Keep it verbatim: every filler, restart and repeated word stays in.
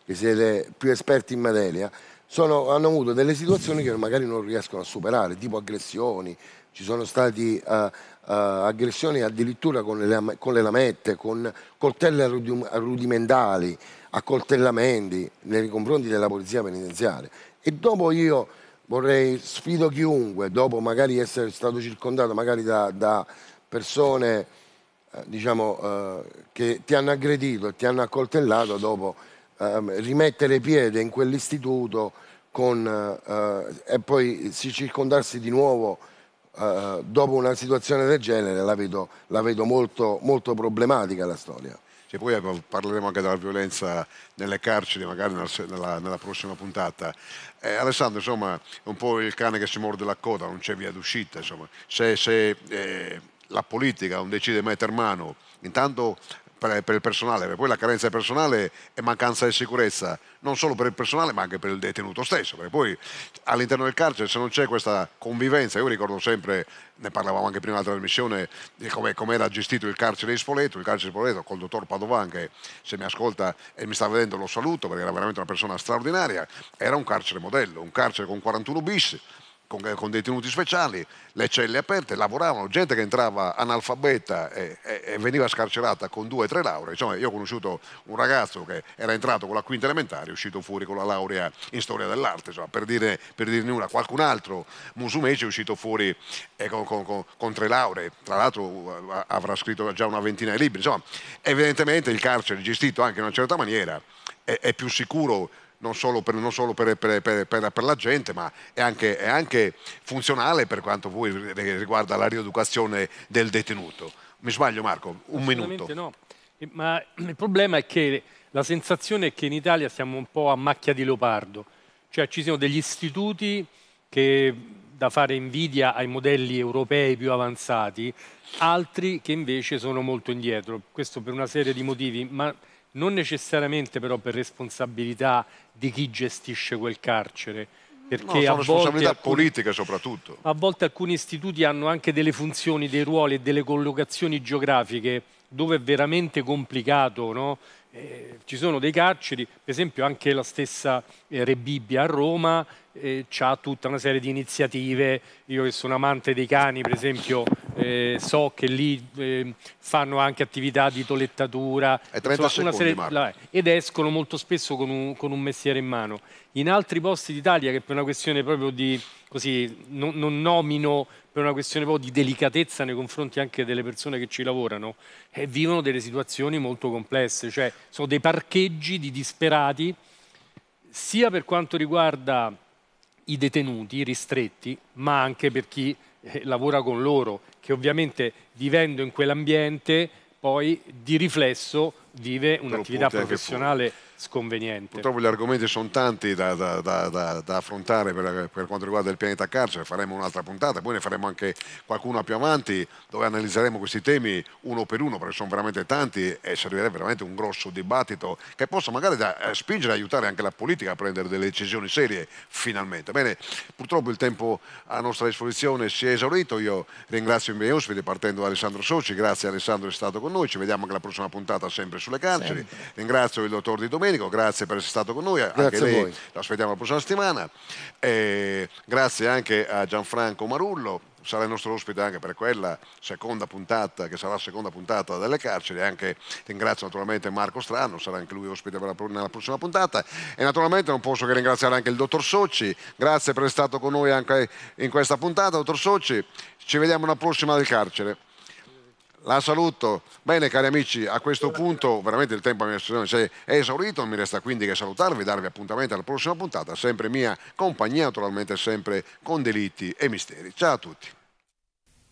che siete più esperti in materia, sono, hanno avuto delle situazioni che magari non riescono a superare, tipo aggressioni, ci sono stati uh, uh, aggressioni addirittura con le, con le lamette, con coltelli rudimentali, accoltellamenti nei confronti della polizia penitenziaria. E dopo io vorrei, sfido chiunque, dopo magari essere stato circondato magari da, da persone eh, diciamo, eh, che ti hanno aggredito e ti hanno accoltellato, dopo eh, rimettere piede in quell'istituto con, eh, e poi si circondarsi di nuovo eh, dopo una situazione del genere, la vedo, la vedo molto, molto problematica la storia. Cioè, poi parleremo anche della violenza nelle carceri, magari nella, nella prossima puntata. Eh, Alessandro, insomma, è un po' il cane che si morde la coda, non c'è via d'uscita. Se, se eh, la politica non decide di mettere mano, intanto per, per il personale, perché poi la carenza di personale è mancanza di sicurezza, non solo per il personale ma anche per il detenuto stesso, perché poi all'interno del carcere se non c'è questa convivenza, io ricordo sempre, ne parlavamo anche prima della trasmissione, di come era gestito il carcere di Spoleto, il carcere di Spoleto col dottor Padovan, che se mi ascolta e mi sta vedendo lo saluto perché era veramente una persona straordinaria, era un carcere modello, un carcere con quarantuno bis, Con, con detenuti speciali, le celle aperte, lavoravano, gente che entrava analfabeta e, e, e veniva scarcerata con due o tre lauree. Insomma, io ho conosciuto un ragazzo che era entrato con la quinta elementare, è uscito fuori con la laurea in storia dell'arte, per dire, per dirne una. Qualcun altro musumeci è uscito fuori eh, con, con, con, con tre lauree, tra l'altro avrà scritto già una ventina di libri. Insomma, evidentemente il carcere gestito anche in una certa maniera è, è più sicuro non solo, per, non solo per, per, per, per, per la gente, ma è anche, è anche funzionale per quanto poi riguarda la rieducazione del detenuto. Mi sbaglio, Marco? Un minuto. No, ma il problema è che la sensazione è che in Italia siamo un po' a macchia di leopardo, cioè ci sono degli istituti che da fare invidia ai modelli europei più avanzati, altri che invece sono molto indietro, questo per una serie di motivi, ma non necessariamente però per responsabilità di chi gestisce quel carcere, perché no, sono a responsabilità volte alcuni, politiche soprattutto. A volte alcuni istituti hanno anche delle funzioni, dei ruoli e delle collocazioni geografiche dove è veramente complicato, no? Eh, ci sono dei carceri, per esempio anche la stessa eh, Re Bibbia a Roma eh, ha tutta una serie di iniziative. Io che sono amante dei cani, per esempio, eh, so che lì eh, fanno anche attività di tolettatura, è trenta insomma, secondi, una serie, ed escono molto spesso con un, con un mestiere in mano. In altri posti d'Italia, che per una questione proprio di, così, non, non nomino, per una questione proprio di delicatezza nei confronti anche delle persone che ci lavorano, eh, vivono delle situazioni molto complesse, cioè sono dei parcheggi di disperati, sia per quanto riguarda i detenuti ristretti, ma anche per chi eh, lavora con loro, che ovviamente vivendo in quell'ambiente poi di riflesso vive un'attività professionale sconveniente. Purtroppo gli argomenti sono tanti da, da, da, da, da affrontare per, per quanto riguarda il pianeta carcere, faremo un'altra puntata, poi ne faremo anche qualcuna più avanti dove analizzeremo questi temi uno per uno, perché sono veramente tanti e servirebbe veramente un grosso dibattito che possa magari da, eh, spingere e aiutare anche la politica a prendere delle decisioni serie finalmente. Bene, purtroppo il tempo a nostra disposizione si è esaurito, io ringrazio i miei ospiti partendo da Alessandro Soci, grazie Alessandro, è stato con noi, ci vediamo anche la prossima puntata sempre sulle carceri, sempre. Ringrazio il dottor Di Domenico, grazie per essere stato con noi, grazie anche lei, lo aspettiamo la prossima settimana, e grazie anche a Gianfranco Marullo, sarà il nostro ospite anche per quella seconda puntata, che sarà la seconda puntata delle carceri, anche ringrazio naturalmente Marco Strano, sarà anche lui ospite per la, nella prossima puntata, e naturalmente non posso che ringraziare anche il dottor Soci, grazie per essere stato con noi anche in questa puntata, dottor Soci, ci vediamo alla prossima del carcere. La saluto. Bene cari amici, a questo punto veramente il tempo a mia disposizione è esaurito, non mi resta quindi che salutarvi, darvi appuntamento alla prossima puntata, sempre mia compagnia, naturalmente sempre con delitti e misteri. Ciao a tutti.